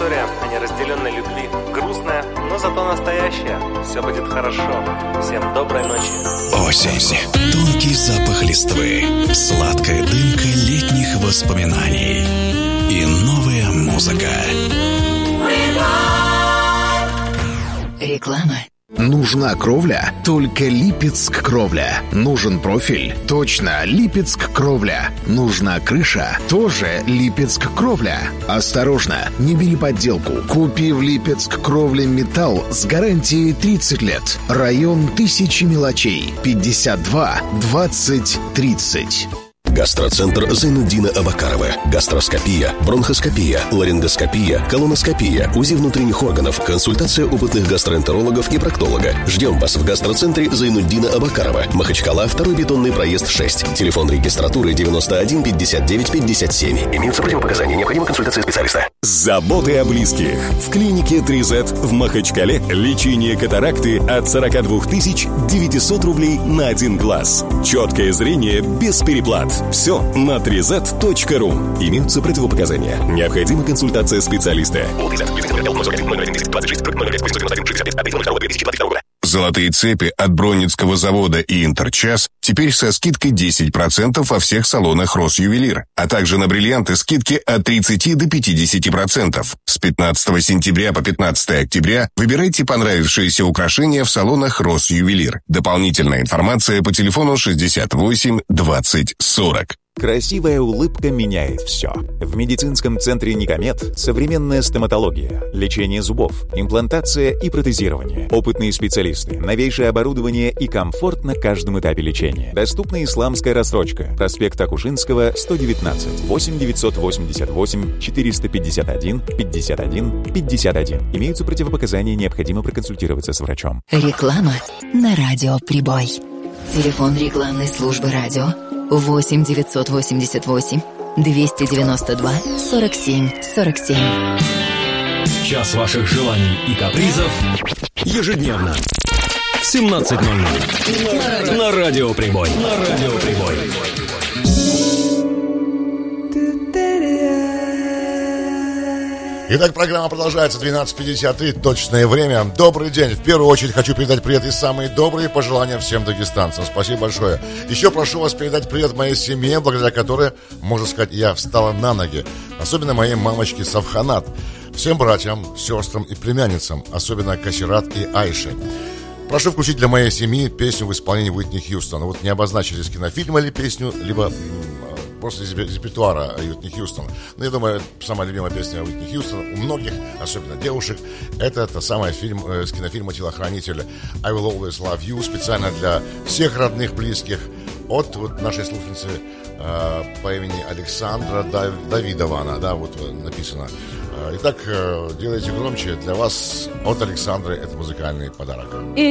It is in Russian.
история о неразделенной любви. Грустная, но зато настоящая. Все будет хорошо. Всем доброй ночи. Осень. Тонкий запах листвы. Сладкая дымка летних воспоминаний. И новая музыка. Реклама. Нужна кровля? Только Липецк кровля. Нужен профиль? Точно, Липецк кровля. Нужна крыша? Тоже Липецк кровля. Осторожно, не бери подделку. Купи в Липецк кровля металл с гарантией 30 лет. Район Тысячи мелочей. 52 20 30. Гастроцентр Зайнуддина Абакарова. Гастроскопия, бронхоскопия, ларингоскопия, колоноскопия, УЗИ внутренних органов, консультация опытных гастроэнтерологов и проктолога. Ждем вас в гастроцентре Зайнуддина Абакарова. Махачкала, 2-й бетонный проезд 6. Телефон регистратуры 91 59 57. Имеются противопоказания. Необходима консультация специалиста. Заботы о близких. В клинике 3Z в Махачкале лечение катаракты от 42 900 рублей на один глаз. Четкое зрение без переплат. Все на 3z.ru. Имеются противопоказания. Необходима консультация специалиста. Золотые цепи от Бронницкого завода и Интерчас теперь со скидкой 10% во всех салонах Росювелир, а также на бриллианты скидки от 30 до 50%. С 15 сентября по 15 октября выбирайте понравившиеся украшения в салонах Росювелир. Дополнительная информация по телефону 68 20 40. Красивая улыбка меняет все. В медицинском центре «Никомед» современная стоматология, лечение зубов, имплантация и протезирование. Опытные специалисты, новейшее оборудование и комфорт на каждом этапе лечения. Доступна исламская рассрочка. Проспект Акушинского, 119. 8 988 451 51 51. Имеются противопоказания, необходимо проконсультироваться с врачом. Реклама на радио «Прибой». Телефон рекламной службы радио 8 988 292 47 47. Час ваших желаний и капризов ежедневно в 17:00 на радио Прибой. На радио Прибой. Итак, программа продолжается. 12:53, точное время. Добрый день. В первую очередь хочу передать привет и самые добрые пожелания всем дагестанцам. Спасибо большое. Еще прошу вас передать привет моей семье, благодаря которой, можно сказать, я встала на ноги. Особенно моей мамочке Савханат. Всем братьям, сестрам и племянницам, особенно Касират и Айше. Прошу включить для моей семьи песню в исполнении Уитни Хьюстона. Вот не обозначили, из кинофильма ли песню, либо просто из репертуара Уитни Хьюстон. Но я думаю, самая любимая песня Уитни Хьюстон у многих, особенно девушек, это та самая фильм с кинофильма «Телохранитель» I Will Always Love You, специально для всех родных, близких, от вот нашей слушницы по имени Александра Давидова, она, да, вот написано. Итак, делайте громче, для вас от Александры это музыкальный подарок.